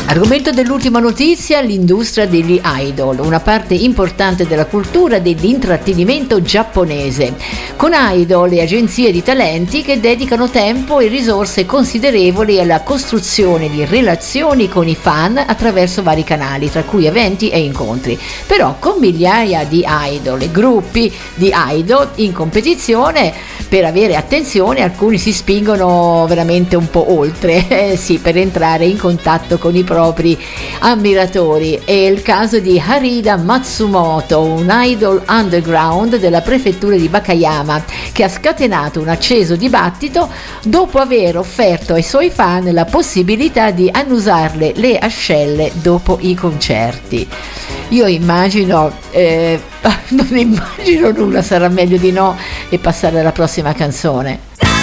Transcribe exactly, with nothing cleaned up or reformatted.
Argomento dell'ultima notizia: l'industria degli idol, una parte importante della cultura dell'intrattenimento giapponese, con idol e agenzie di talenti che dedicano tempo e risorse considerevoli alla costruzione di relazioni con i fan attraverso vari canali, tra cui eventi e incontri. Però con migliaia di idol e gruppi di idol in competizione per avere attenzione, alcuni si spingono veramente un po' oltre, eh, sì, per entrare in contatto con i propri ammiratori. È il caso di Harida Matsumoto, un idol underground della prefettura di Wakayama, che ha scatenato un acceso dibattito dopo aver offerto ai suoi fan la possibilità di annusarle le ascelle dopo i concerti. Io immagino, eh, non immagino nulla, sarà meglio di no e passare alla prossima canzone.